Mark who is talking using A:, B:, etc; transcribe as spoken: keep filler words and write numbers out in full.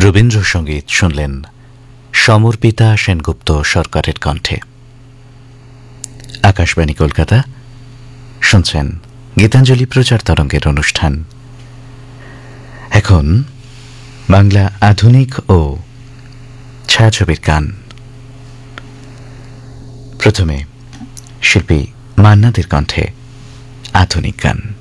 A: রবীন্দ্রসঙ্গীত শুনলেন সমর্পিতা সেনগুপ্ত সরকারের কণ্ঠে। আকাশবাণী কলকাতা, শুনছেন গীতাঞ্জলি প্রচার তরঙ্গের অনুষ্ঠান। এখন বাংলা আধুনিক ও ছায়াছবির গান। প্রথমে শিল্পী মান্নাদের কণ্ঠে আধুনিক গান।